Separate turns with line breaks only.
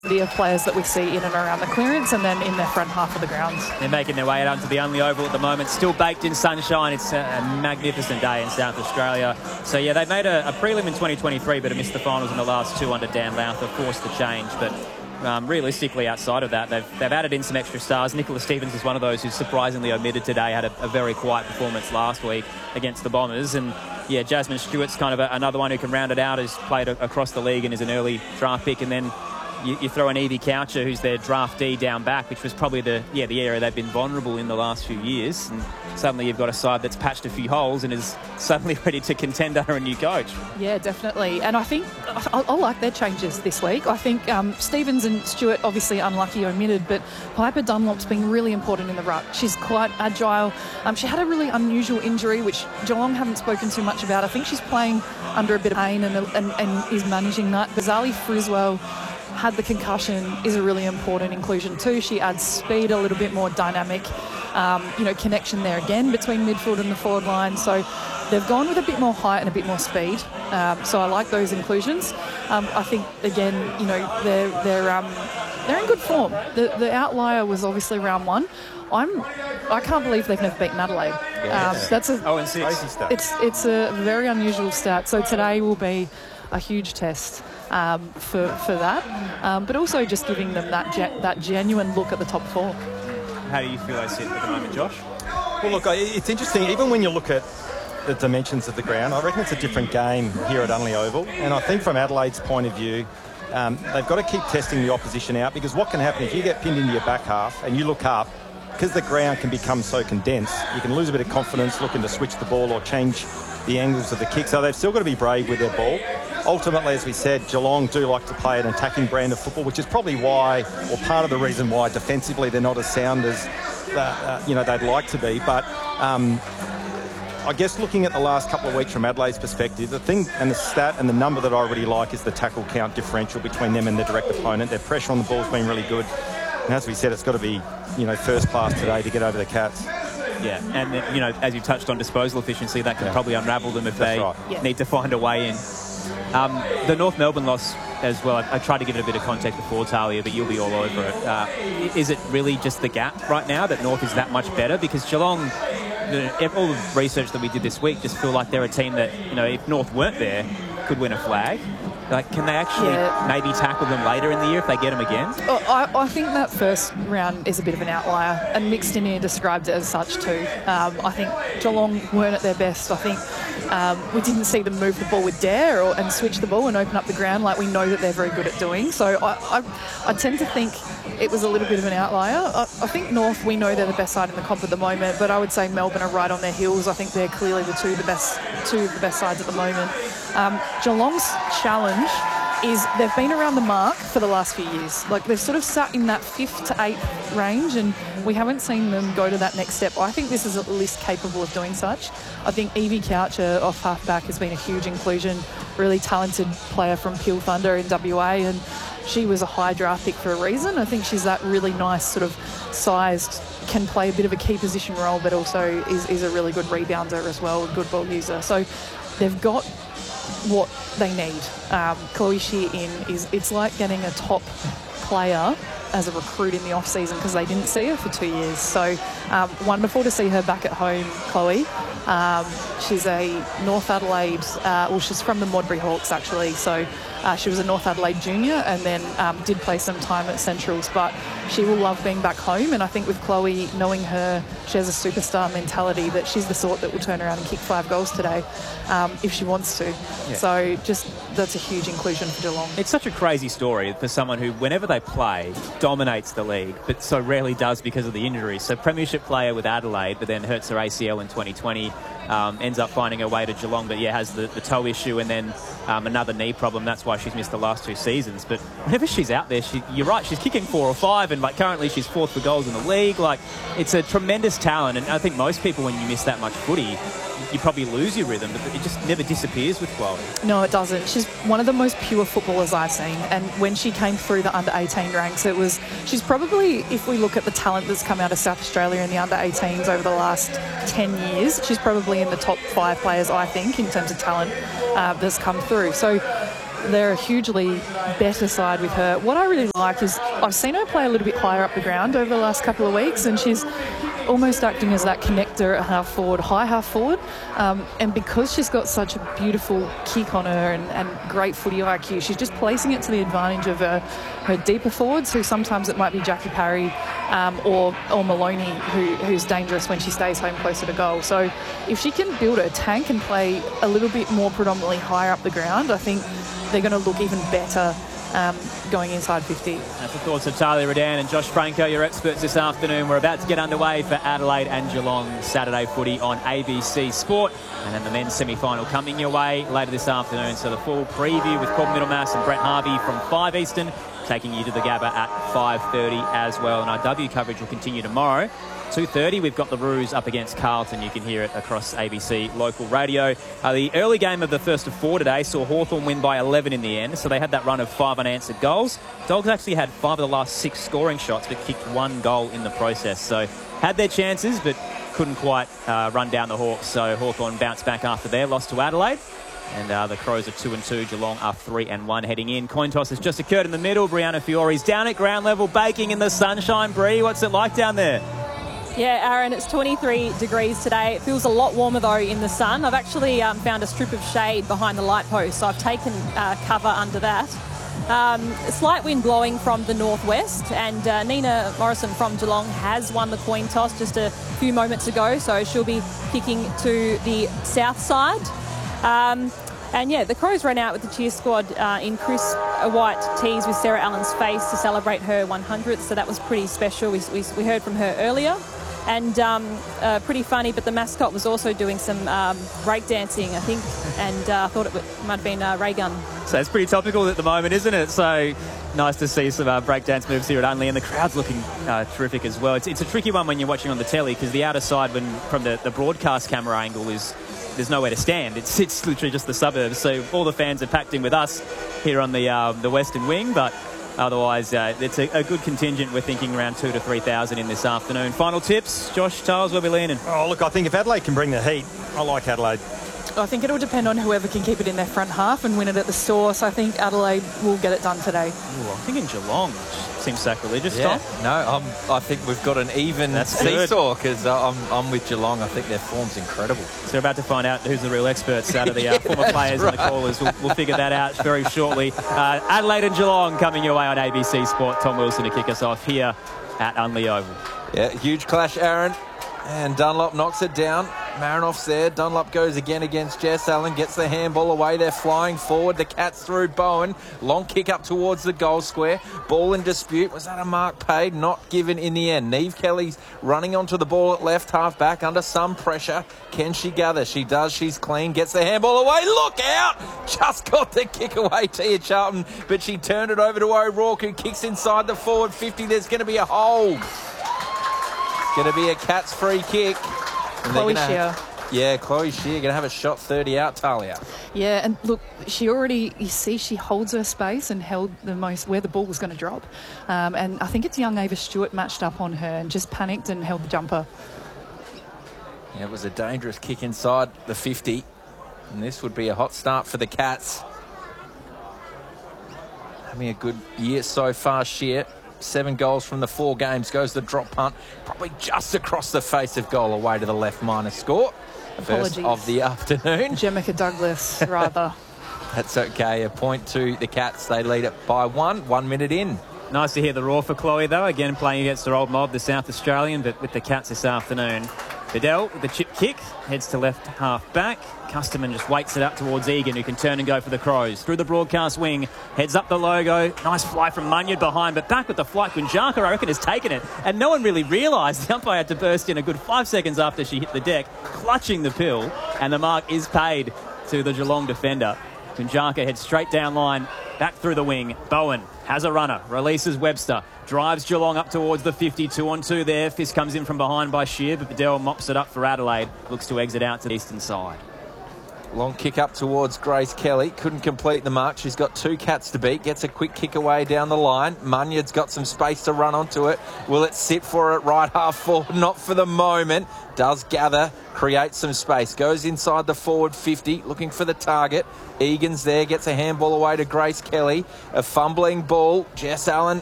of players that we see in and around the clearance and then in their front half of the grounds.
They're making their way out onto the only oval at the moment, still baked in sunshine. It's a magnificent day in South Australia. So yeah, they made a prelim in 2023 but have missed the finals in the last two under Dan Lowther, forced the change. But realistically, outside of that, they've added in some extra stars. Nicola Stevens is one of those who's surprisingly omitted today, had a very quiet performance last week against the Bombers. And yeah, Jasmine Stewart's kind of another one who can round it out, who's played across the league and is an early draft pick. And then you throw in Evie Coucher, who's their draftee down back, which was probably the area they've been vulnerable in the last few years. And suddenly you've got a side that's patched a few holes and is suddenly ready to contend under a new coach.
Yeah, definitely. And I think I like their changes this week. I think Stevens and Stewart, obviously unlucky, omitted, but Piper Dunlop's been really important in the ruck. She's quite agile. She had a really unusual injury, which Geelong haven't spoken too much about. I think she's playing under a bit of pain and is managing that. Bazali Friswell had the concussion, is a really important inclusion too. She adds speed, a little bit more dynamic, connection there again between midfield and the forward line. So they've gone with a bit more height and a bit more speed. So I like those inclusions. I think again, they're in good form. The outlier was obviously round one. I can't believe they've never beaten Adelaide.
Yes.
That's a
0-6.
It's a very unusual stat. So today will be a huge test for that, but also just giving them that genuine look at the top four.
How do you feel they sit at the moment, Josh?
Well, look, it's interesting. Even when you look at the dimensions of the ground, I reckon it's a different game here at Unley Oval. And I think from Adelaide's point of view, they've got to keep testing the opposition out, because what can happen if you get pinned into your back half and you look up, because the ground can become so condensed, you can lose a bit of confidence looking to switch the ball or change the angles of the kick. So they've still got to be brave with their ball. Ultimately, as we said, Geelong do like to play an attacking brand of football, which is probably why, or part of the reason why defensively they're not as sound as they'd like to be. But I guess looking at the last couple of weeks from Adelaide's perspective, the thing and the stat and the number that I really like is the tackle count differential between them and their direct opponent. Their pressure on the ball's been really good. And as we said, it's got to be, first class today to get over the Cats.
Yeah, and as you touched on disposal efficiency, that can probably unravel them if they need to find a way in. The North Melbourne loss as well, I tried to give it a bit of context before, Talia, but you'll be all over it. Is it really just the gap right now that North is that much better? Because Geelong, all the research that we did this week just feel like they're a team that, if North weren't there, could win a flag. Like, can they actually maybe tackle them later in the year if they get them again?
I think that first round is a bit of an outlier, and Mixed in here described it as such too. I think Geelong weren't at their best. I think we didn't see them move the ball with dare and switch the ball and open up the ground like we know that they're very good at doing. So I tend to think it was a little bit of an outlier. I think North, we know they're the best side in the comp at the moment, but I would say Melbourne are right on their heels. I think they're clearly two of the best sides at the moment. Geelong's challenge is they've been around the mark for the last few years. Like, they've sort of sat in that 5th to 8th range, and we haven't seen them go to that next step. I think this is at least capable of doing such. I think Evie Coucher off half-back has been a huge inclusion, really talented player from Peel Thunder in WA, and she was a high draft pick for a reason. I think she's that really nice sort of sized, can play a bit of a key position role, but also is a really good rebounder as well, a good ball user. So they've got what they need. Chloe Shear it's like getting a top player as a recruit in the off season, because they didn't see her for 2 years. So wonderful to see her back at home, Chloe. She's a North Adelaide, she's from the Modbury Hawks actually, so she was a North Adelaide junior and then did play some time at Centrals, but she will love being back home. And I think with Chloe, knowing her, she has a superstar mentality, that she's the sort that will turn around and kick 5 goals today if she wants to. Yeah. So that's a huge inclusion for Geelong.
It's such a crazy story for someone who, whenever they play, dominates the league, but so rarely does because of the injuries. So premiership player with Adelaide, but then hurts her ACL in 2020, ends up finding her way to Geelong, but has the toe issue and then another knee problem. That's why she's missed the last 2 seasons. But whenever she's out there, you're right, she's kicking 4 or 5, and currently she's 4th for goals in the league. It's a tremendous talent, and I think most people, when you miss that much footy, you probably lose your rhythm, but it just never disappears with Chloe.
No, it doesn't. She's one of the most pure footballers I've seen, and when she came through the under-18 ranks, she's probably, if we look at the talent that's come out of South Australia in the under-18s over the last 10 years, she's probably in the top 5 players, I think, in terms of talent that's come through. So they're a hugely better side with her. What I really like is I've seen her play a little bit higher up the ground over the last couple of weeks, and she's almost acting as that connector at half forward, high half forward. And because she's got such a beautiful kick on her and great footy IQ, she's just placing it to the advantage of her deeper forwards, who sometimes it might be Jackie Parry or Maloney, who's dangerous when she stays home closer to goal. So if she can build her tank and play a little bit more predominantly higher up the ground, I think they're going to look even better going inside 50.
That's the thoughts of Talia Redan and Josh Franco, your experts this afternoon. We're about to get underway for Adelaide and Geelong Saturday footy on ABC Sport. And then the men's semi-final coming your way later this afternoon. So the full preview with Corbin Middlemass and Brett Harvey from 5 Eastern, taking you to the Gabba at 5:30 as well. And our W coverage will continue tomorrow. 2:30, we've got the Roos up against Carlton. You can hear it across ABC local radio. The early game of the first of 4 today saw Hawthorn win by 11 in the end, so they had that run of 5 unanswered goals. Dogs actually had 5 of the last 6 scoring shots, but kicked 1 goal in the process. So had their chances, but couldn't quite run down the Hawks. So Hawthorn bounced back after their loss to Adelaide. And the Crows are 2-2. Geelong are 3-1 heading in. Coin toss has just occurred in the middle. Brianna Fiore's down at ground level, baking in the sunshine. Bree, what's it like down there?
Yeah, Aaron, it's 23 degrees today. It feels a lot warmer, though, in the sun. I've actually found a strip of shade behind the light post, so I've taken cover under that. A slight wind blowing from the northwest, and Nina Morrison from Geelong has won the coin toss just a few moments ago, so she'll be kicking to the south side. And yeah, the Crows ran out with the cheer squad in Chris White tees with Sarah Allen's face to celebrate her 100th, so that was pretty special. We heard from her earlier, and pretty funny, but the mascot was also doing some breakdancing, I think, and I thought it might have been Ray Gun.
So it's pretty topical at the moment, isn't it? So nice to see some breakdance moves here at Unley, and the crowd's looking terrific as well. It's a tricky one when you're watching on the telly, because the outer side, from the broadcast camera angle, there's nowhere to stand. It's literally just the suburbs. So all the fans are packed in with us here on the western wing, but otherwise it's a good contingent. We're thinking around 2,000 to 3,000 in this afternoon. Final tips, Josh, Charles, where are we leaning?
Oh, look, I think if Adelaide can bring the heat, I like Adelaide.
I think it'll depend on whoever can keep it in their front half and win it at the source. I think Adelaide will get it done today.
Ooh, I'm thinking Geelong. Seems sacrilegious,
yeah.
Tom.
No, I think we've got an even seesaw, because I'm with Geelong. I think their form's incredible.
So we're about to find out who's the real experts out of the former players and the callers. We'll figure that out very shortly. Adelaide and Geelong coming your way on ABC Sport. Tom Wilson to kick us off here at Unley Oval.
Yeah, huge clash, Aaron. And Dunlop knocks it down. Marinoff's there. Dunlop goes again against Jess Allen. Gets the handball away. They're flying forward. The Cats through Bowen. Long kick up towards the goal square. Ball in dispute. Was that a mark paid? Not given in the end. Neve Kelly's running onto the ball at left half back under some pressure. Can she gather? She does. She's clean. Gets the handball away. Look out! Just got the kick away, Tia Charlton. But she turned it over to O'Rourke, who kicks inside the forward 50. There's going to be a hold. Going to be a Cats free kick.
Chloe Shear.
Yeah, Chloe Shear going to have a shot 30 out, Talia.
Yeah, and look, she holds her space and held the most where the ball was going to drop. And I think it's young Ava Stewart matched up on her and just panicked and held the jumper.
Yeah, it was a dangerous kick inside the 50. And this would be a hot start for the Cats. Having a good year so far, Shear. 7 goals from the 4 games. Goes the drop punt, probably just across the face of goal, away to the left minor score.
Apologies.
First of the afternoon.
Jemica Douglas, rather.
That's okay. A point to the Cats. They lead it by 1 minute in.
Nice to hear the roar for Chloe, though. Again, playing against her old mob, the South Australian, but with the Cats this afternoon. Bedell with the chip kick, heads to left half back. Custerman just waits it up towards Egan, who can turn and go for the Crows. Through the broadcast wing, heads up the logo. Nice fly from Munyard behind, but back with the flight. Kunjaka, I reckon, has taken it. And no one really realised the umpire had to burst in a good 5 seconds after she hit the deck, clutching the pill. And the mark is paid to the Geelong defender. Kunjaka heads straight down line, back through the wing. Bowen has a runner, releases Webster, drives Geelong up towards the 50, 2-on-2 there. Fist comes in from behind by Shear, but Bedell mops it up for Adelaide. Looks to exit out to the eastern side.
Long kick up towards Grace Kelly. Couldn't complete the mark. She's got 2 cats to beat. Gets a quick kick away down the line. Munyard's got some space to run onto it. Will it sit for it right half forward? Not for the moment. Does gather, create some space. Goes inside the forward 50, looking for the target. Egan's there, gets a handball away to Grace Kelly. A fumbling ball. Jess Allen